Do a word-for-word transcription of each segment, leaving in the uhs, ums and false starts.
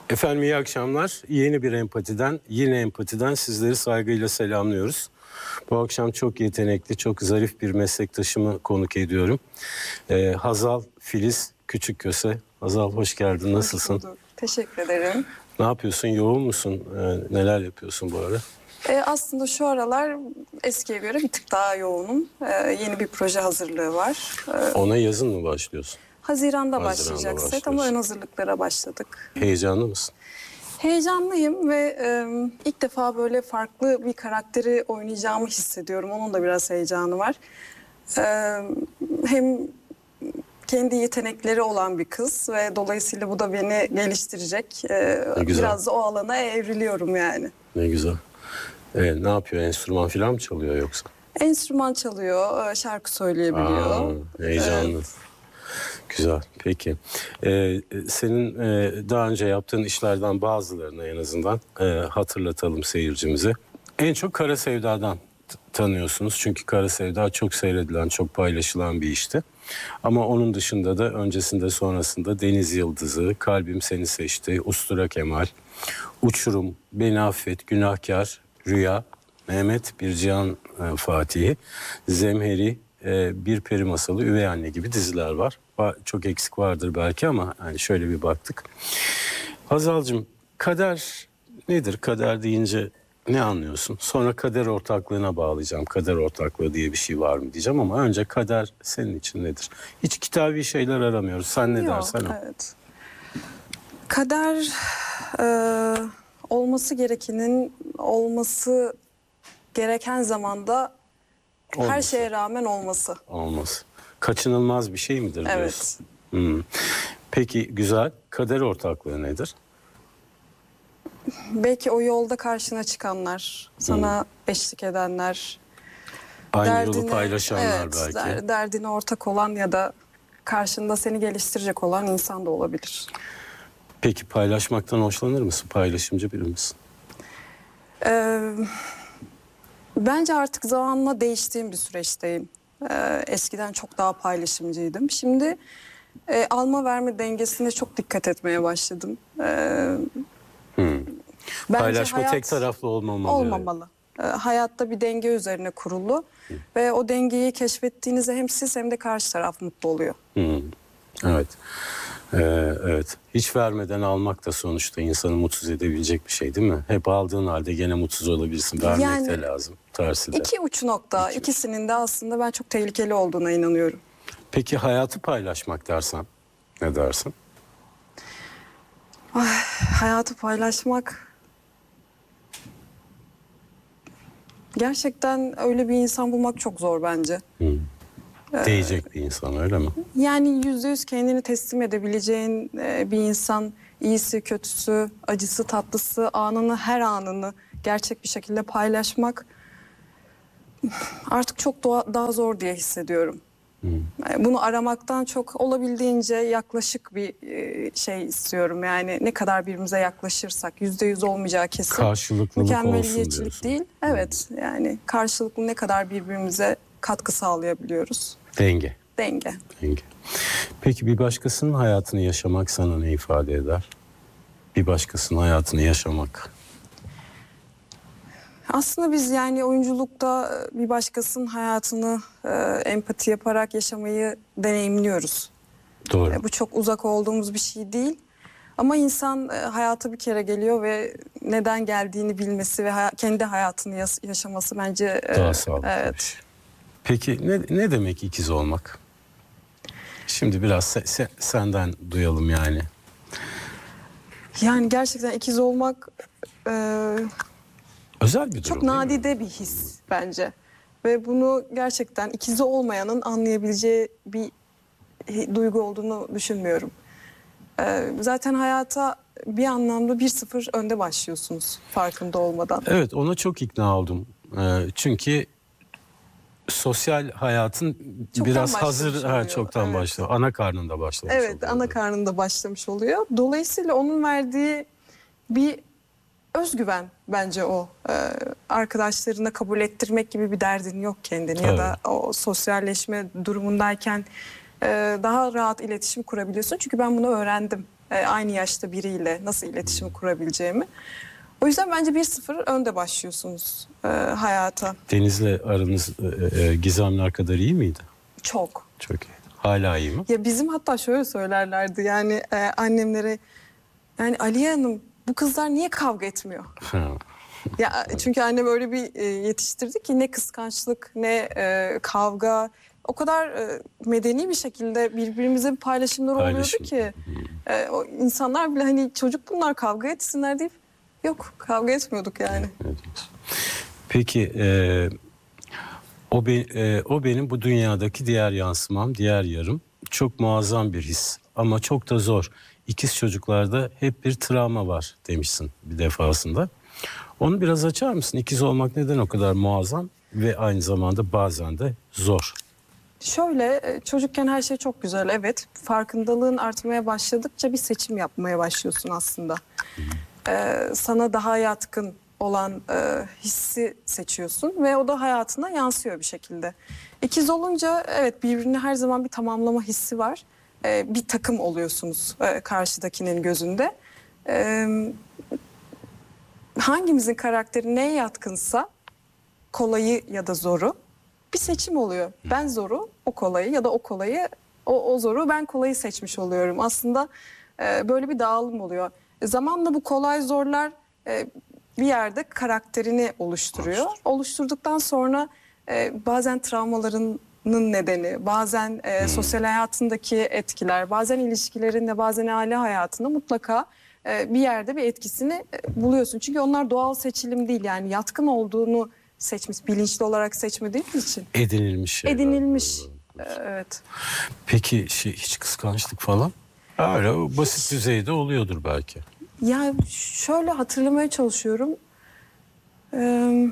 Efendim iyi akşamlar. Yeni bir empatiden, yine empatiden sizleri saygıyla selamlıyoruz. Bu akşam çok yetenekli, çok zarif bir meslektaşımı konuk ediyorum. Ee, Hazal Filiz Küçükköse. Hazal hoş geldin, nasılsın? Hoş bulduk. Teşekkür ederim. Ne yapıyorsun, yoğun musun? Ee, neler yapıyorsun bu ara? Ee, aslında şu aralar eskiye göre bir tık daha yoğunum. Ee, yeni bir proje hazırlığı var. Ee, Ona yazın mı başlıyorsun? Haziran'da, Haziran'da başlayacak set başlıyorsun. ama ön hazırlıklara başladık. Heyecanlı mısın? Heyecanlıyım ve e, ilk defa böyle farklı bir karakteri oynayacağımı hissediyorum. Onun da biraz heyecanı var. Ee, hem kendi yetenekleri olan bir kız ve dolayısıyla bu da beni geliştirecek. Ee, Ne güzel. biraz da o alana evriliyorum yani. Ne güzel. Ee, ne yapıyor? Enstrüman falan mı çalıyor yoksa? Enstrüman çalıyor, şarkı söyleyebiliyor. Aa, heyecanlı. Evet. Güzel, peki. Ee, senin e, daha önce yaptığın işlerden bazılarını en azından e, hatırlatalım seyircimize. En çok Kara Sevda'dan t- tanıyorsunuz. Çünkü Kara Sevda çok seyredilen, çok paylaşılan bir işti. Ama onun dışında da öncesinde sonrasında Deniz Yıldızı, Kalbim Seni Seçti, Ustura Kemal, Uçurum, Beni Affet, Günahkar, Rüya, Mehmet Bir Cihan e, Fatih'i, Zemheri, e, Bir Peri Masalı, Üvey Anne gibi diziler var. Va- Çok eksik vardır belki ama hani şöyle bir baktık. Hazal'cığım, kader nedir? Kader deyince ne anlıyorsun? Sonra kader ortaklığına bağlayacağım. Kader ortaklığı diye bir şey var mı diyeceğim ama önce kader senin için nedir? Hiç kitabi şeyler aramıyoruz. Sen ne Yok, dersen o. evet. Kader e, olması gerekenin olması gereken zamanda her Olması. şeye rağmen olması. Olmaz. Kaçınılmaz bir şey midir Evet. diyorsun? Hmm. Peki güzel. Kader ortaklığı nedir? Belki o yolda karşına çıkanlar, sana eşlik edenler, Aynı yolu paylaşanlar evet, belki. der- derdine ortak olan ya da karşında seni geliştirecek olan insan da olabilir. Peki paylaşmaktan hoşlanır mısın? Paylaşımcı biri misin? Ee, bence artık zamanla değiştiğim bir süreçteyim. Ee, eskiden çok daha paylaşımcıydım. Şimdi e, alma verme dengesine çok dikkat etmeye başladım. Ee, Hmm. bence Paylaşma hayat tek taraflı olmamalı. olmamalı. Ee, hayatta bir denge üzerine kurulu ve o dengeyi keşfettiğinizde hem siz hem de karşı taraf mutlu oluyor. Hmm. Evet. Ee, evet. Hiç vermeden almak da sonuçta insanı mutsuz edebilecek bir şey değil mi? Hep aldığın halde gene mutsuz olabilirsin. Vermek Yani de lazım. Tersi de. İki uç nokta, İki uç. ikisinin de aslında ben çok tehlikeli olduğuna inanıyorum. Peki hayatı paylaşmak dersen ne dersin? Hayatı paylaşmak... Gerçekten öyle bir insan bulmak çok zor bence. Hmm. Değecek bir insan öyle mi? Yani yüzde yüz kendini teslim edebileceğin e, bir insan, iyisi, kötüsü, acısı, tatlısı, anını, her anını gerçek bir şekilde paylaşmak artık çok doğa- daha zor diye hissediyorum. Yani bunu aramaktan çok olabildiğince yaklaşık bir e, şey istiyorum. Yani ne kadar birbirimize yaklaşırsak, yüzde yüz olmayacağı kesin. Karşılıklılık olsun Mükemmeliyetçilik diyorsun. değil. Evet, yani karşılıklı ne kadar birbirimize katkı sağlayabiliyoruz. Denge. Denge. Denge. Peki bir başkasının hayatını yaşamak sana ne ifade eder? Bir başkasının hayatını yaşamak. Aslında biz yani oyunculukta bir başkasının hayatını e, empati yaparak yaşamayı deneyimliyoruz. Doğru. E, bu çok uzak olduğumuz bir şey değil. Ama insan e, hayata bir kere geliyor ve neden geldiğini bilmesi ve haya- kendi hayatını yas- yaşaması bence... e, Daha sağlıklı. Evet. Peki ne, ne demek ikiz olmak? Şimdi biraz se- se- senden duyalım yani. Yani gerçekten ikiz olmak e, Özel bir durum çok değil mi? nadide bir his bence. Ve bunu gerçekten ikizi olmayanın anlayabileceği bir hi- duygu olduğunu düşünmüyorum. E, zaten hayata bir anlamda bir sıfır önde başlıyorsunuz farkında olmadan. Evet, ona çok ikna oldum. Ee, çünkü sosyal hayatın Çoktan biraz başlamış hazır ha, oluyor, çoktan evet. başlıyor. Ana karnında başlamış Evet, oluyor. ana karnında başlamış oluyor. Dolayısıyla onun verdiği bir özgüven bence o. Ee, arkadaşlarına kabul ettirmek gibi bir derdin yok kendini. Ya da o sosyalleşme durumundayken e, daha rahat iletişim kurabiliyorsun. Çünkü ben bunu öğrendim. e, aynı yaşta biriyle nasıl iletişim kurabileceğimi. O yüzden bence bir sıfır önde başlıyorsunuz e, hayata. Deniz'le aranız e, e, Gizemler kadar iyi miydi? Çok. Çok iyi. Hala iyi mi? Ya bizim hatta şöyle söylerlerdi yani e, annemlere, yani Aliye Hanım bu kızlar niye kavga etmiyor? Ha. Ya çünkü annem öyle bir e, yetiştirdi ki ne kıskançlık ne e, kavga, o kadar e, medeni bir şekilde birbirimizin paylaşımları Paylaşım. oluyordu ki e, o insanlar bile hani çocuk bunlar kavga etsinler deyip yok, kavga etmiyorduk yani. Ne diyorsun? Peki e, o, be, e, o benim bu dünyadaki diğer yansımam, diğer yarım. Çok muazzam bir his ama çok da zor. İkiz çocuklarda hep bir travma var demişsin bir defasında. Onu biraz açar mısın? İkiz olmak neden o kadar muazzam ve aynı zamanda bazen de zor? Şöyle e, çocukken her şey çok güzel, evet. Farkındalığın artmaya başladıkça bir seçim yapmaya başlıyorsun aslında. Ee, sana daha yatkın olan e, hissi seçiyorsun ve o da hayatına yansıyor bir şekilde. İkiz olunca evet, birbirini her zaman bir tamamlama hissi var. Ee, bir takım oluyorsunuz e, karşıdakinin gözünde. Ee, hangimizin karakteri neye yatkınsa, kolayı ya da zoru, bir seçim oluyor. Ben zoru, o kolayı, ya da o kolayı, o, o zoru, ben kolayı seçmiş oluyorum. Aslında e, böyle bir dağılım oluyor. E, zamanla bu kolay zorlar e, bir yerde karakterini oluşturuyor. Oluşturduktan sonra e, bazen travmalarının nedeni, bazen e, sosyal hayatındaki etkiler, bazen ilişkilerinde, bazen aile hayatında mutlaka e, bir yerde bir etkisini e, buluyorsun. Çünkü onlar doğal seçilim değil, yani yatkın olduğunu seçmiş, bilinçli olarak seçmediğimiz için. Edinilmiş şeyler. Edinilmiş. Ee, Evet. Peki şey, hiç kıskançlık falan? Öyle o basit düzeyde oluyordur belki. Ya şöyle hatırlamaya çalışıyorum. Ee,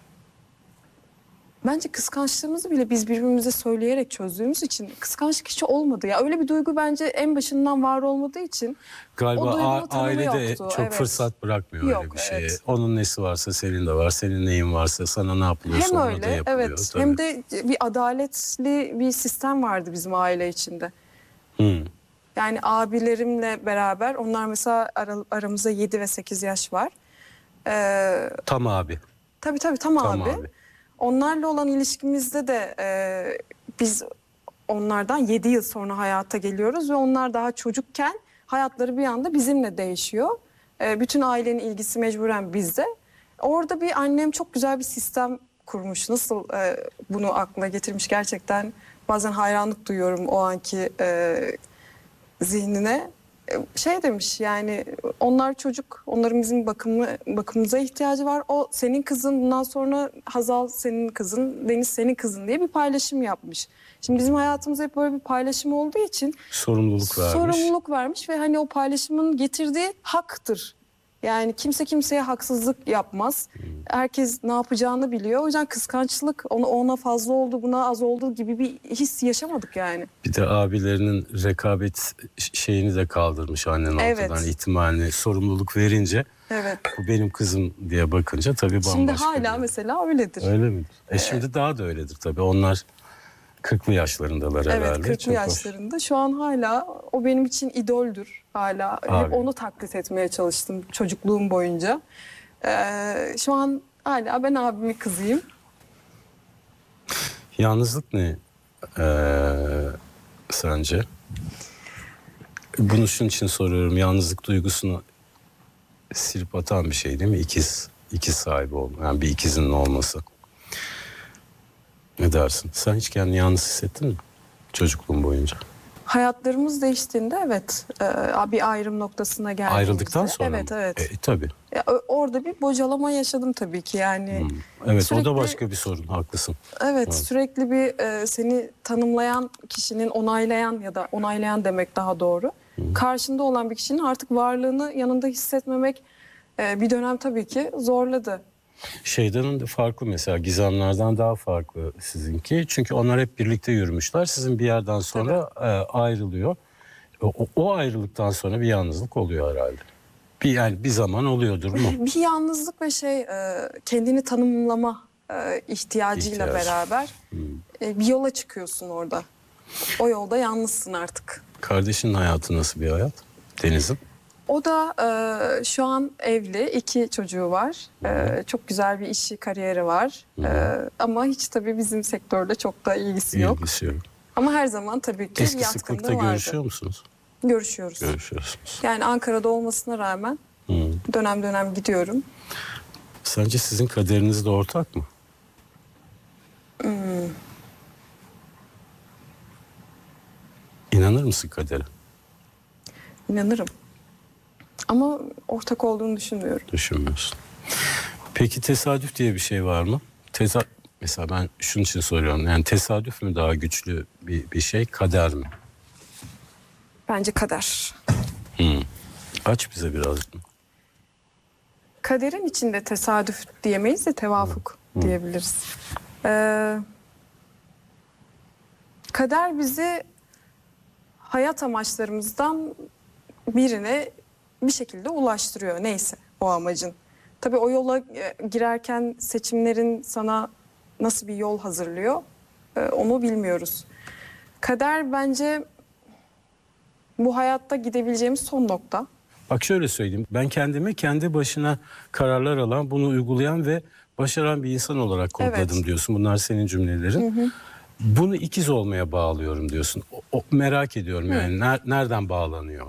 bence kıskançlığımızı bile biz birbirimize söyleyerek çözdüğümüz için kıskançlık hiç olmadı. Ya öyle bir duygu bence en başından var olmadığı için Galiba o duygunun a- tanımı aile de yoktu, çok evet. fırsat bırakmıyor Yok, öyle bir şeye. evet. Onun nesi varsa senin de var, senin neyin varsa sana ne yapılıyorsa hem ona da öyle, yapılıyor. evet, tabii. hem de bir adaletli bir sistem vardı bizim aile içinde. Hı. Yani abilerimle beraber, onlar mesela ara- aramızda yedi ve sekiz yaş var. Ee, Tam abi. tabii tabii tam, Tam abi. abi. Onlarla olan ilişkimizde de e, biz onlardan yedi yıl sonra hayata geliyoruz ve onlar daha çocukken hayatları bir anda bizimle değişiyor. E, bütün ailenin ilgisi mecburen bizde. Orada bir annem çok güzel bir sistem kurmuş. Nasıl e, bunu aklına getirmiş, gerçekten bazen hayranlık duyuyorum o anki e, zihnine. E, Şey demiş, yani onlar çocuk, onların bizim bakımı, bakımımıza ihtiyacı var. O senin kızın, bundan sonra Hazal senin kızın, Deniz senin kızın diye bir paylaşım yapmış. Şimdi bizim hayatımızda hep böyle bir paylaşım olduğu için Sorumluluk vermiş. sorumluluk vermiş ve hani o paylaşımın getirdiği haktır. Yani kimse kimseye haksızlık yapmaz. Herkes ne yapacağını biliyor. O yüzden kıskançlık, ona, ona fazla oldu, buna az oldu gibi bir his yaşamadık yani. Bir de abilerinin rekabet şeyini de kaldırmış annen Evet. ortadan, ihtimalini, sorumluluk verince Evet. bu benim kızım diye bakınca tabii bambaşka. Şimdi hala bir- mesela öyledir. Öyle midir? E şimdi daha da öyledir tabii. Onlar kırklı yaşlarındalar herhalde. Evet, kırklı Çok hoş. yaşlarında. Şu an hala o benim için idoldür hala. Abi. Hep onu taklit etmeye çalıştım çocukluğum boyunca. Ee, şu an hala ben abimin kızıyım. Yalnızlık ne ee, sence? Bunu şunun için soruyorum. Yalnızlık duygusunu silip atan bir şey değil mi? İkiz, ikiz sahibi olma. Yani bir ikizinin olması. Ne dersin? Sen hiç kendini yalnız hissettin mi? Çocukluğun boyunca. Hayatlarımız değiştiğinde evet, e, bir ayrım noktasına geldiğimizde. Ayrıldıktan sonra Evet, mı? evet. E, tabii. Ya, o- orada bir bocalama yaşadım tabii ki yani. Hmm. Evet, o Sürekli- da başka bir sorun. Haklısın. Evet, Evet. sürekli bir e, seni tanımlayan kişinin, onaylayan ya da onaylayan demek daha doğru. Karşında olan bir kişinin artık varlığını yanında hissetmemek e, bir dönem tabii ki zorladı. Şeyden de farklı mesela, Gizemlerden daha farklı sizinki. Çünkü onlar hep birlikte yürümüşler. Sizin bir yerden sonra e, ayrılıyor. O, o ayrılıktan sonra bir yalnızlık oluyor herhalde. Bir yani bir zaman oluyordur mu? Bir yalnızlık ve şey e, kendini tanımlama e, ihtiyacıyla İhtiyaç. beraber e, bir yola çıkıyorsun orada. O yolda yalnızsın artık. Kardeşinin hayatı nasıl bir hayat? Deniz'in? O da e, şu an evli, iki çocuğu var. E, çok güzel bir işi, kariyeri var. E, ama hiç tabii bizim sektörde çok da ilgisi yok. İlgisi yok. Ama her zaman tabii ki Eski yatkınlığı sıklıkta vardı. görüşüyor musunuz? Görüşüyoruz. Görüşüyorsunuz. Yani Ankara'da olmasına rağmen Hı. dönem dönem gidiyorum. Sence sizin kaderiniz de ortak mı? Hmm. İnanır mısın kadere? İnanırım. Ama ortak olduğunu düşünmüyorum. Düşünmüyorsun. Peki tesadüf diye bir şey var mı? Tesa Mesela ben şunun için soruyorum. Yani tesadüf mü daha güçlü bir, bir şey, kader mi? Bence kader. Hmm. Aç bize biraz. Kaderin içinde tesadüf diyemeyiz de tevafuk Hı. diyebiliriz. Ee, kader bizi hayat amaçlarımızdan birine bir şekilde ulaştırıyor. Neyse o amacın. Tabii o yola e, girerken seçimlerin sana nasıl bir yol hazırlıyor e, onu bilmiyoruz. Kader bence bu hayatta gidebileceğimiz son nokta. Bak şöyle söyleyeyim. Ben kendimi kendi başına kararlar alan, bunu uygulayan ve başaran bir insan olarak kodladım Evet. diyorsun. Bunlar senin cümlelerin. Hı hı. Bunu ikiz olmaya bağlıyorum diyorsun. O, o- merak ediyorum yani ner- nereden bağlanıyor?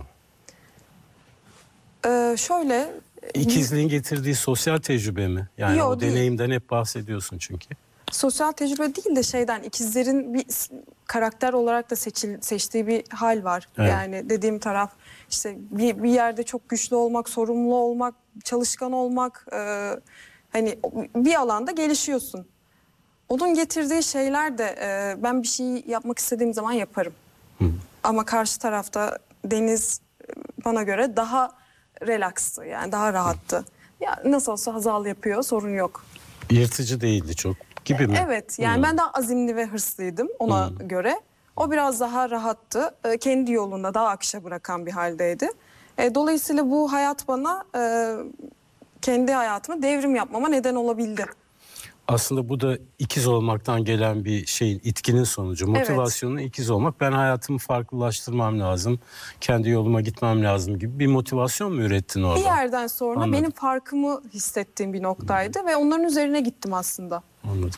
Ee, şöyle İkizliğin getirdiği sosyal tecrübe mi? Yani Yo, o değil. deneyimden hep bahsediyorsun çünkü. sosyal tecrübe değil de şeyden ikizlerin bir s- karakter olarak da seçil, seçtiği bir hal var. Evet. Yani dediğim taraf işte bir, bir yerde çok güçlü olmak, sorumlu olmak, çalışkan olmak, e, hani bir alanda gelişiyorsun. Onun getirdiği şeyler de e, ben bir şey yapmak istediğim zaman yaparım. Hı. Ama karşı tarafta Deniz e, bana göre daha relaxtı yani daha rahattı. Ya nasıl olsa Hazal yapıyor, sorun yok. Yırtıcı değildi çok gibi mi? Evet yani Hı. ben daha azimli ve hırslıydım ona göre. O biraz daha rahattı. E, kendi yolunda daha akışa bırakan bir haldeydi. E, dolayısıyla bu hayat bana e, kendi hayatıma devrim yapmama neden olabildi. Aslında bu da ikiz olmaktan gelen bir şeyin, itkinin sonucu. Motivasyonun ikiz olmak. Ben hayatımı farklılaştırmam lazım. Kendi yoluma gitmem lazım gibi bir motivasyon mu ürettin orada? Bir yerden sonra Anladım. benim farkımı hissettiğim bir noktaydı ve onların üzerine gittim aslında. Anladım.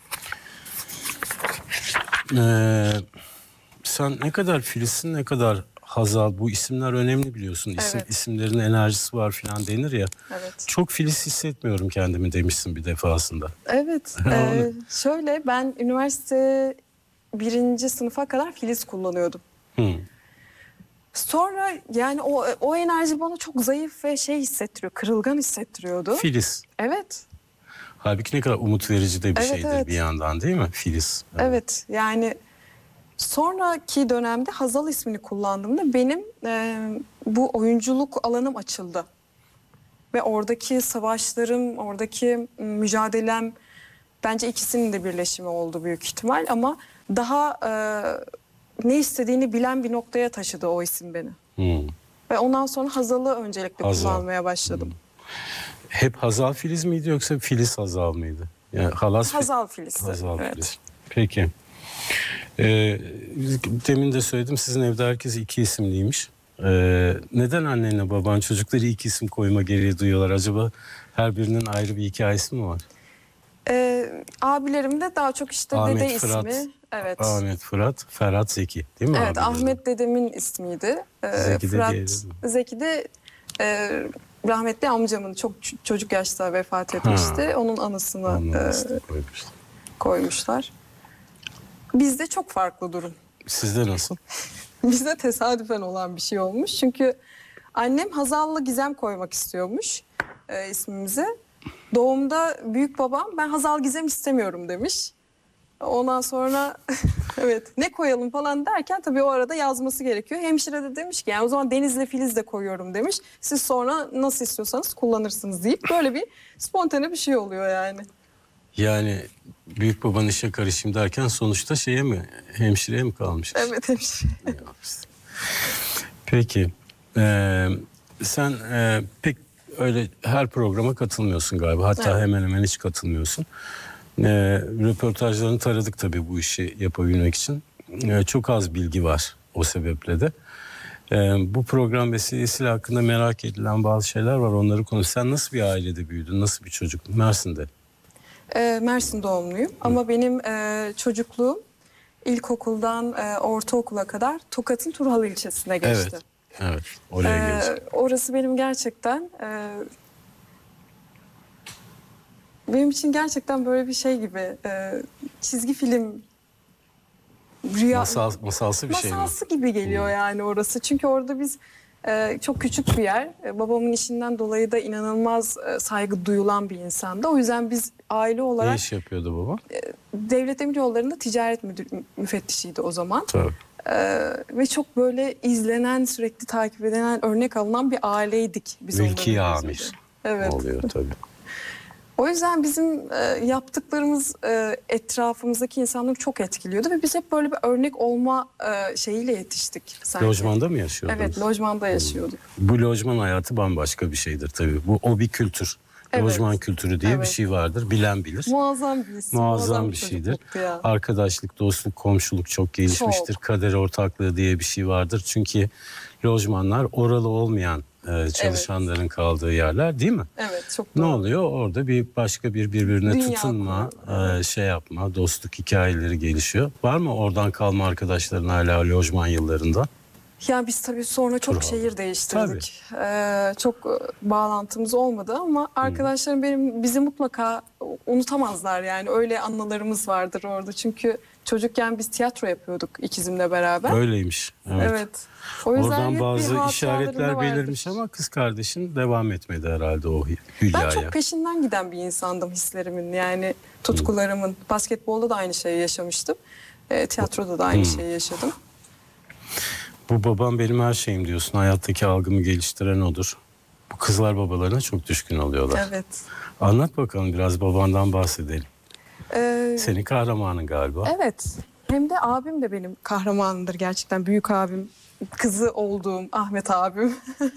Ee, sen ne kadar Filiz'sin, ne kadar Hazal, bu isimler önemli biliyorsun. İsim, Evet. İsimlerin enerjisi var falan denir ya. Evet. Çok Filiz hissetmiyorum kendimi demişsin bir defasında. Evet. e, şöyle ben üniversite birinci sınıfa kadar Filiz kullanıyordum. Hı. Sonra yani o o enerji bana çok zayıf ve şey hissettiriyor, kırılgan hissettiriyordu. Filiz. Evet, Halbuki ne kadar umut verici de bir Evet, şeydir evet. bir yandan değil mi? Filiz. evet. Yani sonraki dönemde Hazal ismini kullandığımda benim e, bu oyunculuk alanım açıldı. Ve oradaki savaşlarım, oradaki mücadelem bence ikisinin de birleşimi oldu büyük ihtimal. Ama daha e, ne istediğini bilen bir noktaya taşıdı o isim beni. Hı. Ve ondan sonra Hazal'ı öncelikle Hazal. kullanmaya başladım. Hep Hazal Filiz miydi yoksa Filiz Hazal mıydı? Yani halas Hazal Filiz. Hazal Evet. Filiz. Peki. Ee, demin de söyledim, sizin evde herkes iki isimliymiş. Ee, neden annenle baban çocukları iki isim koyma gereği duyuyorlar? Acaba her birinin ayrı bir hikayesi mi var? Ee, abilerim de daha çok işte Ahmet, dede Fırat, ismi. Evet. Ahmet, Fırat, Ferhat, Zeki değil mi? Evet, abilerin? Ahmet dedemin ismiydi. Ee, Zeki de Fırat, diğeri mi? Zeki de e, rahmetli amcamın çok ç- çocuk yaşta vefat etmişti. Onun anısını Onun e, adını koymuşlar. koymuşlar. Bizde çok farklı durum. Sizde nasıl? Bizde tesadüfen olan bir şey olmuş. Çünkü annem Hazal'la Gizem koymak istiyormuş e, ismimize. Doğumda büyük babam ben Hazal Gizem istemiyorum demiş. Ondan sonra evet ne koyalım falan derken tabii o arada yazması gerekiyor. Hemşire de demiş ki yani o zaman Deniz'le Filiz de koyuyorum demiş. Siz sonra nasıl istiyorsanız kullanırsınız deyip böyle bir spontane bir şey oluyor yani. Yani büyük baban işe karışayım derken sonuçta şeye mi, hemşireye mi kalmış? Evet hemşire. Peki. Ee, sen e, pek öyle her programa katılmıyorsun galiba. Hatta Evet. hemen hemen hiç katılmıyorsun. Ee, röportajlarını taradık tabii bu işi yapabilmek için. Ee, çok az bilgi var o sebeple de. Ee, bu program vesilesiyle hakkında merak edilen bazı şeyler var. Onları konuş. Sen nasıl bir ailede büyüdün? Nasıl bir çocuk? Mersin'de. Ee, Mersin doğumluyum ama benim e, çocukluğum ilkokuldan e, ortaokula kadar Tokat'ın Turhal ilçesine geçti. Evet. Evet. Oraya Ee, geleceğim. orası benim gerçekten e, benim için gerçekten böyle bir şey gibi e, çizgi film rüya Masal, masalsı bir şey mi? masalsı gibi geliyor yani orası. Çünkü orada biz e, çok küçük bir yer. E, babamın işinden dolayı da inanılmaz e, saygı duyulan bir insandı. O yüzden biz aile Ne olarak iş yapıyordu baba? Devlet Demiryolları'nda ticaret müdür, müfettişiydi o zaman. Tabii. Ee, ve çok böyle izlenen, sürekli takip edilen, örnek alınan bir aileydik biz Mülki onların amir gözünde. Evet. oluyor tabii. O yüzden bizim e, yaptıklarımız e, etrafımızdaki insanları çok etkiliyordu ve biz hep böyle bir örnek olma e, şeyiyle yetiştik sanki. Lojmanda mı yaşıyordunuz? Evet, lojmanda yaşıyorduk. Bu lojman hayatı bambaşka bir şeydir tabii. Bu o bir kültür. Evet. Lojman kültürü diye Evet. bir şey vardır. Bilen bilir. Muazzam bir isim, Muazzam bir şeydir. çocukluktu ya. Arkadaşlık, dostluk, komşuluk çok gelişmiştir. Çok. Kader ortaklığı diye bir şey vardır. Çünkü lojmanlar oralı olmayan e, çalışanların kaldığı yerler değil mi? Evet, çok Ne doğru. oluyor? Orada bir başka bir birbirine Dünya tutunma, kuruyor. e, şey yapma, dostluk hikayeleri gelişiyor. Var mı oradan kalma arkadaşların hala lojman yıllarında? Ya biz tabii sonra çok Turhal. şehir değiştirdik. Ee, çok e, bağlantımız olmadı ama arkadaşlarım benim bizi mutlaka unutamazlar yani. Öyle anılarımız vardır orada. Çünkü çocukken biz tiyatro yapıyorduk ikizimle beraber. Öyleymiş. Evet. Evet. O yüzden hep Oradan bir bazı hatıralarımda işaretler vardır. belirmiş ama kız kardeşin devam etmedi herhalde o Ben hülyaya. çok peşinden giden bir insandım hislerimin yani tutkularımın. Basketbolda da aynı şeyi yaşamıştım. E, tiyatroda da aynı şeyi yaşadım. Bu babam benim her şeyim diyorsun. Hayattaki algımı geliştiren odur. Bu kızlar babalarına çok düşkün oluyorlar. Evet. Anlat bakalım, biraz babandan bahsedelim. Ee, Senin kahramanın galiba. Evet. Hem de abim de benim kahramanımdır gerçekten. Büyük abim, kızı olduğum Ahmet abim.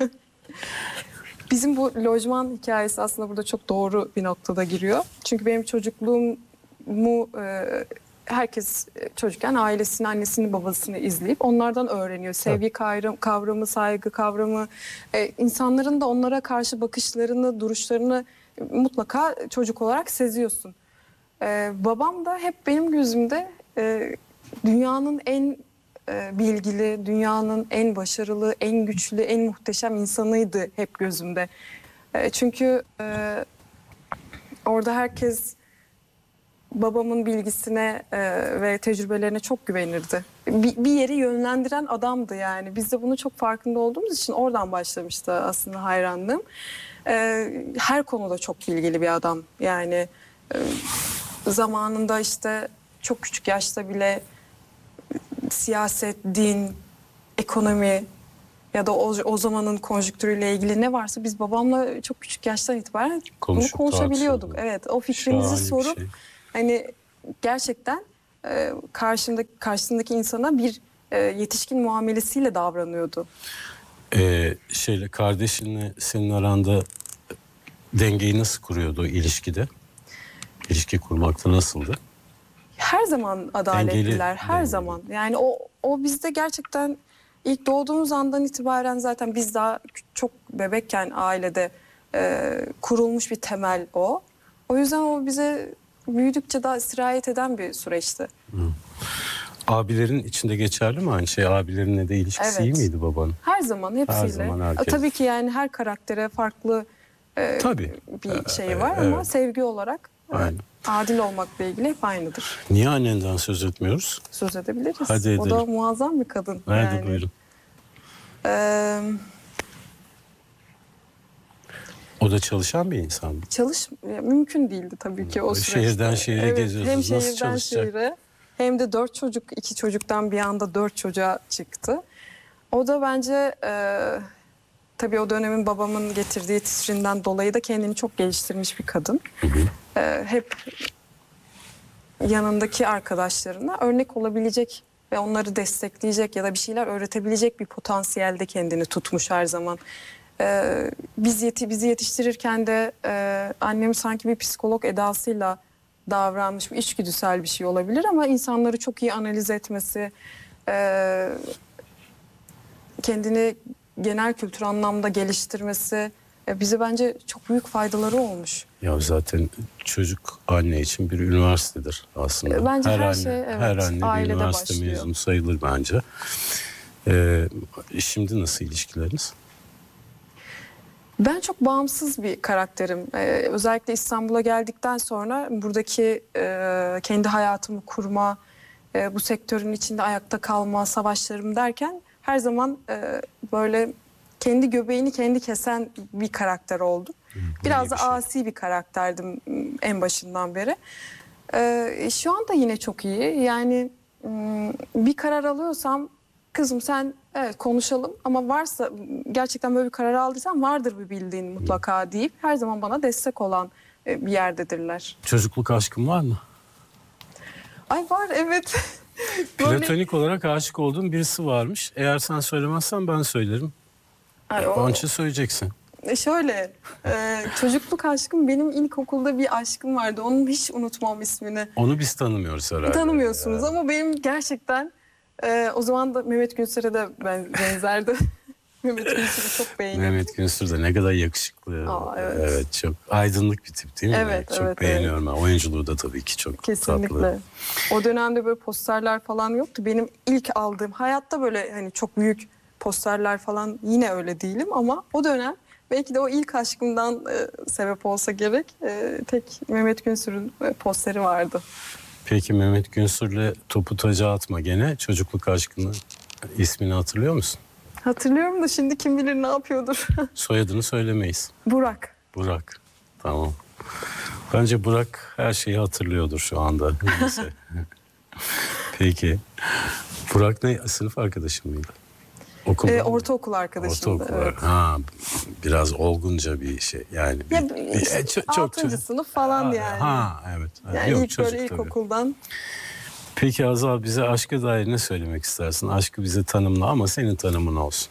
Bizim bu lojman hikayesi aslında burada çok doğru bir noktada giriyor. Çünkü benim çocukluğumu e, herkes e, çocukken ailesini, annesini, babasını izleyip onlardan öğreniyor. Sevgi kavramı, kavramı saygı kavramı, e, insanların da onlara karşı bakışlarını, duruşlarını mutlaka çocuk olarak seziyorsun. Ee, babam da hep benim gözümde e, dünyanın en e, bilgili, dünyanın en başarılı, en güçlü, en muhteşem insanıydı hep gözümde. E, çünkü e, orada herkes babamın bilgisine e, ve tecrübelerine çok güvenirdi. Bir, bir yeri yönlendiren adamdı yani. Biz de bunu çok farkında olduğumuz için oradan başlamıştı aslında hayranlığım. E, her konuda çok bilgili bir adam yani. E, Zamanında işte çok küçük yaşta bile siyaset, din, ekonomi ya da o, o zamanın konjüktürüyle ilgili ne varsa biz babamla çok küçük yaştan itibaren Konuşup bunu konuşabiliyorduk. tartışıyorduk. Evet, o fikrimizi Şahane bir sorup şey. hani gerçekten e, karşındaki karşısındaki insana bir e, yetişkin muamelesiyle davranıyordu. Ee, şeyle kardeşinle senin aranda dengeyi nasıl kuruyordu o ilişkide? İlişki kurmakta nasıldı? Her zaman adaletliler, her dengeli. zaman. Yani o o bizde gerçekten ilk doğduğumuz andan itibaren zaten biz daha çok bebekken ailede e, kurulmuş bir temel o. O yüzden o bize büyüdükçe daha sirayet eden bir süreçti. Abilerin içinde geçerli mi aynı şey? Abilerinle de ilişkisi Evet. iyi miydi babanın? Her zaman hepsiyle. zaman herkes. Tabii ki yani her karaktere farklı e, Tabii. bir şeyi Ee, var ama evet. sevgi olarak e, Aynen. adil olmakla ilgili hep aynıdır. Niye annenden söz etmiyoruz? Söz edebiliriz. Hadi O da edelim. muazzam bir kadın. Hadi yani. buyurun. Ee, O da çalışan bir insan mı? Çalış ya, mümkün değildi tabii ki o Böyle süreçte. şehirden şehire Evet, geziyorsunuz. hem Nasıl şehirden çalışacak? şehire hem de dört çocuk, iki çocuktan bir anda dört çocuğa çıktı. O da bence e, tabii o dönemin babamın getirdiği titrinden dolayı da kendini çok geliştirmiş bir kadın. E, hep yanındaki arkadaşlarına örnek olabilecek ve onları destekleyecek ya da bir şeyler öğretebilecek bir potansiyelde kendini tutmuş her zaman. Ee, biz yeti, bizi yetiştirirken de e, annem sanki bir psikolog edasıyla davranmış, bir içgüdüsel bir şey olabilir ama insanları çok iyi analiz etmesi, e, kendini genel kültür anlamda geliştirmesi e, bize bence çok büyük faydaları olmuş. Ya zaten çocuk anne için bir üniversitedir aslında. E, bence her anne, şey, evet, her anne bir ailede üniversite başlıyor. mezunu sayılır bence. Ee, şimdi nasıl ilişkileriniz? Ben çok bağımsız bir karakterim. Ee, özellikle İstanbul'a geldikten sonra buradaki e, kendi hayatımı kurma, e, bu sektörün içinde ayakta kalma, savaşlarım derken her zaman e, böyle kendi göbeğini kendi kesen bir karakter oldum. Biraz iyi da bir şey. asi bir karakterdim en başından beri. Ee, şu anda yine çok iyi. Yani m, bir karar alıyorsam kızım sen evet konuşalım ama varsa gerçekten böyle bir karar aldıysan vardır bir bildiğin mutlaka deyip her zaman bana destek olan e, bir yerdedirler. Çocukluk aşkın var mı? Ay var evet. Böyle- Platonik olarak aşık olduğun birisi varmış. Eğer sen söylemezsen ben söylerim. Ay, o- Onun için söyleyeceksin. E, Şöyle e, çocukluk aşkım benim ilkokulda bir aşkım vardı. Onu hiç unutmam ismini. Onu biz tanımıyoruz herhalde. Tanımıyorsunuz ama benim gerçekten e, o zaman da Mehmet Günser'e de ben, benzerdi. Mehmet Günser'i çok beğeniyorum. Mehmet Günsür de ne kadar yakışıklı. Aa, evet. çok aydınlık bir tip değil mi? Evet, çok evet, beğeniyorum ben. Oyunculuğu da tabii ki çok Kesinlikle. tatlı. O dönemde böyle posterler falan yoktu. Benim ilk aldığım hayatta böyle hani çok büyük posterler falan yine öyle değilim ama o dönem belki de o ilk aşkımdan e, sebep olsa gerek e, tek Mehmet Günsür'ün e, posteri vardı. Peki Mehmet Günsür'le topu taca atma gene. Çocukluk aşkını ismini hatırlıyor musun? Hatırlıyorum da şimdi kim bilir ne yapıyordur. Soyadını söylemeyiz. Burak. Burak. Tamam. Bence Burak her şeyi hatırlıyordur şu anda. Neyse. Peki. Burak ne? Sınıf arkadaşın mıydı? Okulda E, mı? ortaokul arkadaşımdı. Ortaokul. Evet. Ha, biraz olgunca bir şey. Yani bir, Ya, bir- işte e, çok- çok- altıncı sınıf falan Ha, yani. Ha, evet. Ha, Yani yok, ilk çocuk böyle tabii. ilkokuldan. Peki Azal bize aşka dair ne söylemek istersin? Aşkı bize tanımla ama senin tanımın olsun.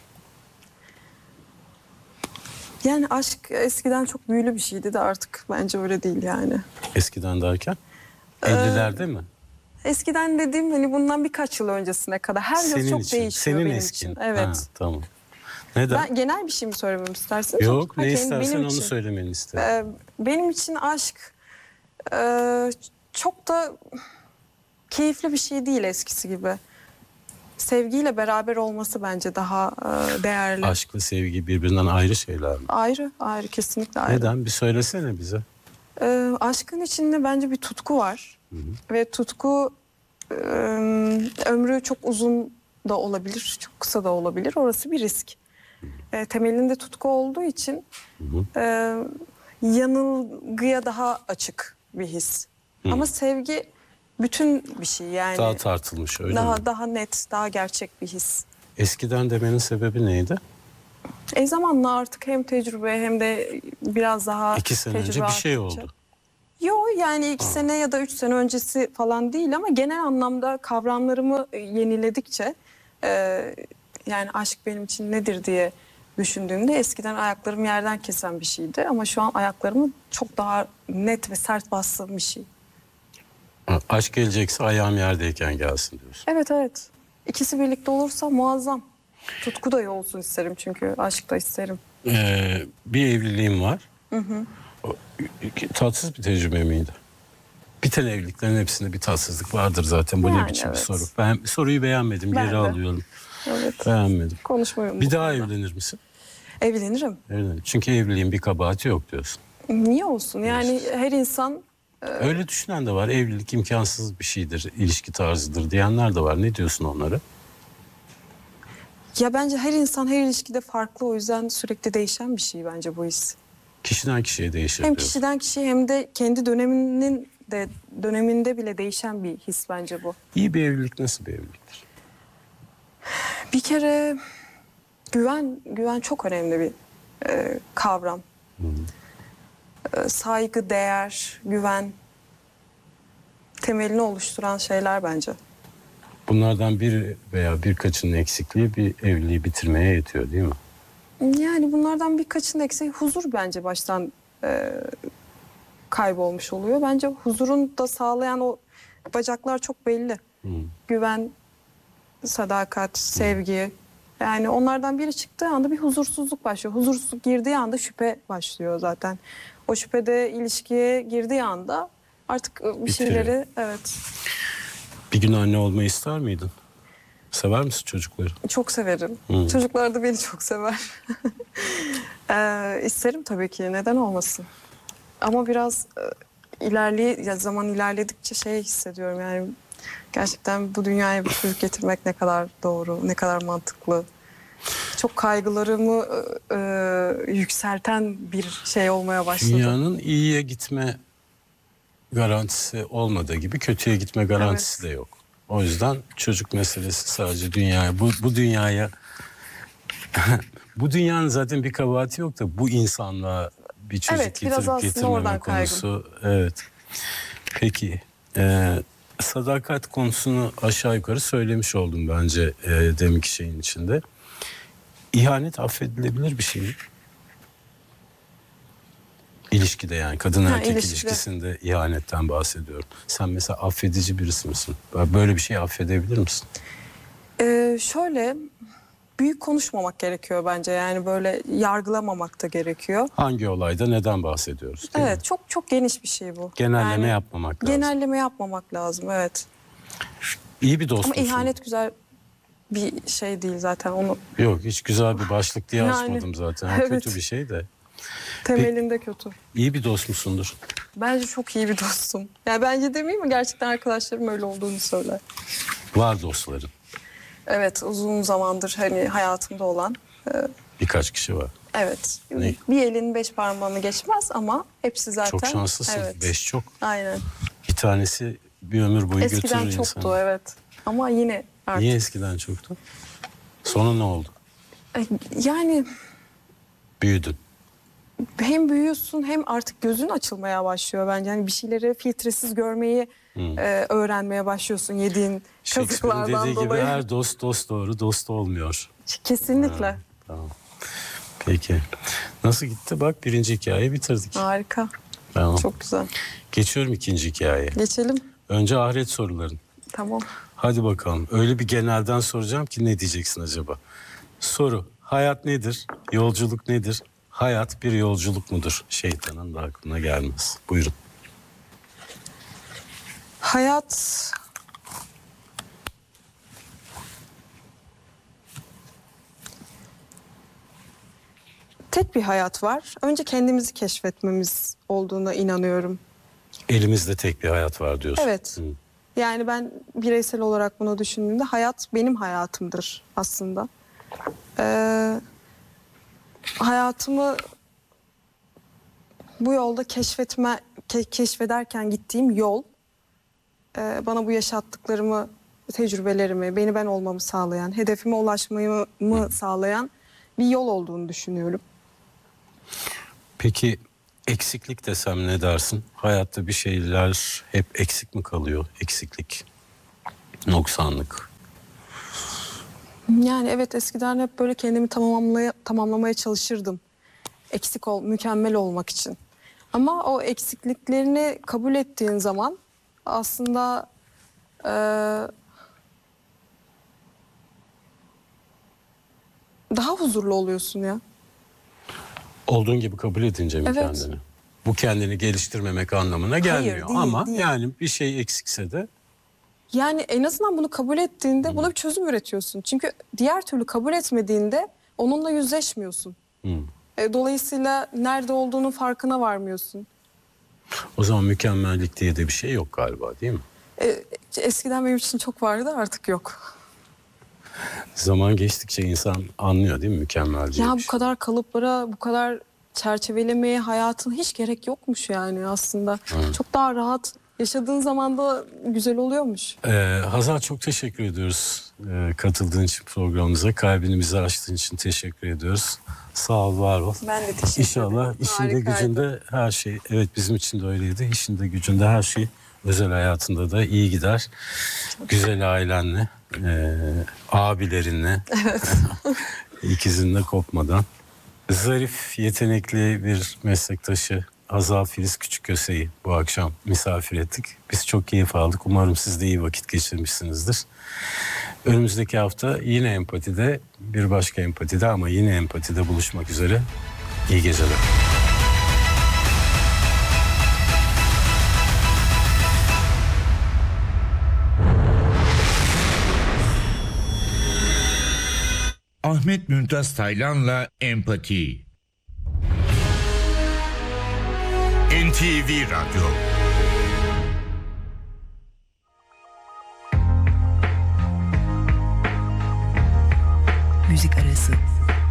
Yani aşk eskiden çok büyülü bir şeydi de artık bence öyle değil yani. Eskiden derken? Ee, ellilerde mi? Eskiden dediğim hani bundan birkaç yıl öncesine kadar her yıl çok için. değişiyor Senin benim eskin. için. Evet. Ha, tamam. Neden? Ben genel bir şey mi söylememi istersin? Yok, Ha, ne kendi- istersen benim onu için. söylemeni isterim. Ee, benim için aşk e, çok da keyifli bir şey değil eskisi gibi. Sevgiyle beraber olması bence daha e, değerli. Aşkla sevgi birbirinden ayrı şeyler mi? Ayrı, ayrı kesinlikle ayrı. Neden? Bir söylesene bize. Ee, aşkın içinde bence bir tutku var. Ve tutku e, ömrü çok uzun da olabilir, çok kısa da olabilir. Orası bir risk. E, temelinde tutku olduğu için e, yanılgıya daha açık bir his. Ama sevgi bütün bir şey yani. Daha tartılmış öyle daha, mi? daha net, daha gerçek bir his. Eskiden demenin sebebi neydi? E zamanla artık hem tecrübe hem de biraz daha İki sene önce tecrübe bir şey arttıkça. oldu. Yok yani iki sene ya da üç sene öncesi falan değil ama genel anlamda kavramlarımı e, yeniledikçe e, yani aşk benim için nedir diye düşündüğümde eskiden ayaklarım yerden kesen bir şeydi ama şu an ayaklarımı çok daha net ve sert bastığım bir şey. Ha, aşk gelecekse ayağım yerdeyken gelsin diyorsun. Evet evet. İkisi birlikte olursa muazzam. Tutku da olsun isterim çünkü aşk da isterim. Ee, bir evliliğim var. O, tatsız bir tecrübe miydi? Biten evliliklerin hepsinde bir tatsızlık vardır zaten. Bu ne Yani biçim bir evet. soru? Ben soruyu beğenmedim. Ben Geri de. alıyorum. Evet. Beğenmedim. Konuşmuyorum. Bir bu daha konuda. evlenir misin? Evlenirim. Evlenir. Çünkü evliliğin bir kabahati yok diyorsun. Niye olsun? Yani her insan Öyle düşünen de var. Evlilik imkansız bir şeydir, ilişki tarzıdır diyenler de var. Ne diyorsun onlara? ya bence her insan her ilişkide farklı o yüzden sürekli değişen bir şey bence bu his. Kişiden kişiye değişir Hem diyorsun. kişiden kişiye hem de kendi döneminin de döneminde bile değişen bir his bence bu. İyi bir evlilik nasıl bir evliliktir? Bir kere güven güven çok önemli bir e, kavram. E, saygı, değer, güven temelini oluşturan şeyler bence. Bunlardan bir veya birkaçının eksikliği bir evliliği bitirmeye yetiyor değil mi? Yani bunlardan birkaçının eksiği huzur bence baştan e, kaybolmuş oluyor. Bence huzurun da sağlayan o bacaklar çok belli. Güven, sadakat, sevgi. Yani onlardan biri çıktığı anda bir huzursuzluk başlıyor. Huzursuzluk girdiği anda şüphe başlıyor zaten. O şüphede ilişkiye girdiği anda artık bir Bitiriyor. şeyleri evet Bir gün anne olmayı ister miydin? Sever misin çocukları? çok severim. Hmm. Çocuklar da beni çok sever. ee, isterim tabii ki. Neden olmasın? Ama biraz e, ilerleye ya zaman ilerledikçe şey hissediyorum yani gerçekten bu dünyaya bir çocuk getirmek ne kadar doğru, ne kadar mantıklı. Çok kaygılarımı e, e, yükselten bir şey olmaya başladı. Dünyanın iyiye gitme garantisi olmadığı gibi kötüye gitme garantisi de yok. O yüzden çocuk meselesi sadece dünyaya, bu, bu dünyaya bu dünyanın zaten bir kabahati yok da bu insanlığa bir çocuk Evet, biraz getirip aslında getirmeme oradan konusu. Evet. Peki e, sadakat konusunu aşağı yukarı söylemiş oldum bence e, deminki şeyin içinde. İhanet affedilebilir bir şey mi? İlişkide yani kadın Ha, erkek ilişkide. ilişkisinde ihanetten bahsediyorum. Sen mesela affedici birisi misin? Böyle bir şeyi affedebilir misin? Ee, şöyle büyük konuşmamak gerekiyor bence yani böyle yargılamamak da gerekiyor. Hangi olayda neden bahsediyoruz? Değil mi? Evet çok çok geniş bir şey bu. Genelleme Yani yapmamak lazım. genelleme yapmamak lazım evet. İyi bir dost Ama musun? ihanet güzel bir şey değil zaten onu Yok, hiç güzel bir başlık diye Yani, açmadım zaten. Ha, evet. Kötü bir şey de. temelinde kötü. İyi bir dost musundur? Bence çok iyi bir dostum. Yani bence demeyeyim mi gerçekten arkadaşlarım öyle olduğunu söyler. Var dostların. Evet uzun zamandır hani hayatımda olan. e, Birkaç kişi var. evet Ne? bir elin beş parmağını geçmez ama hepsi zaten. Çok şanslısın. Evet. Beş çok. Aynen. Bir tanesi bir ömür boyu Eskiden götürür çoktu insanı. evet. Ama yine artık. Niye eskiden çoktu? Sonra ne oldu? E, Yani Büyüdün. hem büyüyorsun hem artık gözün açılmaya başlıyor bence. Yani bir şeyleri filtresiz görmeyi Hmm. e, öğrenmeye başlıyorsun yediğin Shakespeare'in kazıklardan dediği gibi dolayı. her dost dost doğru, dost olmuyor. Kesinlikle. Tamam. Peki. Nasıl gitti? Bak birinci hikayeyi bitirdik. Harika. Tamam. Çok güzel. Geçiyorum ikinci hikayeye. Geçelim. Önce ahiret soruların. Tamam. Hadi bakalım. Öyle bir genelden soracağım ki ne diyeceksin acaba? Soru. Hayat nedir? Yolculuk nedir? Hayat bir yolculuk mudur? Şeytanın da aklına gelmez. Buyurun. Hayat tek bir hayat var. Önce kendimizi keşfetmemiz olduğuna inanıyorum. Elimizde tek bir hayat var diyorsun. Evet. Hı. Yani ben bireysel olarak bunu düşündüğümde hayat benim hayatımdır aslında. Ee, hayatımı bu yolda keşfetme ke- keşfederken gittiğim yol e, bana bu yaşattıklarımı, tecrübelerimi, beni ben olmamı sağlayan, hedefime ulaşmamı sağlayan bir yol olduğunu düşünüyorum. Peki eksiklik desem ne dersin? Hayatta bir şeyler hep eksik mi kalıyor? Eksiklik, noksanlık. Yani evet eskiden hep böyle kendimi tamamlaya, tamamlamaya çalışırdım. Eksik ol, mükemmel olmak için. Ama o eksikliklerini kabul ettiğin zaman aslında e, daha huzurlu oluyorsun ya. Olduğun gibi kabul edince mi Evet. kendini? Bu kendini geliştirmemek anlamına gelmiyor. değil, Ama değil. yani bir şey eksikse de Yani en azından bunu kabul ettiğinde buna bir çözüm üretiyorsun. Çünkü diğer türlü kabul etmediğinde onunla yüzleşmiyorsun. hı. E, dolayısıyla nerede olduğunun farkına varmıyorsun. O zaman mükemmellik diye de bir şey yok galiba, değil mi? E, eskiden benim için çok vardı artık yok. Zaman geçtikçe insan anlıyor değil mi mükemmel diye Ya bir bu şey. kadar kalıplara, bu kadar çerçevelemeye hayatın hiç gerek yokmuş yani aslında. Evet. Çok daha rahat yaşadığın zaman da güzel oluyormuş. Ee, Hazal çok teşekkür ediyoruz ee, katıldığın için programımıza. Kalbini bize açtığın için teşekkür ediyoruz. Sağ ol, var ol. Ben de teşekkür İnşallah ederim. işinde Harikaydı. gücünde her şey, evet bizim için de öyleydi. İşinde gücünde her şey, özel hayatında da iyi gider. Güzel ailenle, e, abilerinle, ikizinle kopmadan. Zarif, yetenekli bir meslektaşı Hazal Filiz Küçükköse'yi bu akşam misafir ettik. Biz çok keyif aldık. Umarım siz de iyi vakit geçirmişsinizdir. Önümüzdeki hafta yine empatide, bir başka empatide ama yine empatide buluşmak üzere. İyi geceler. Ahmet Mümtaz Taylan'la Empati. N T V Radyo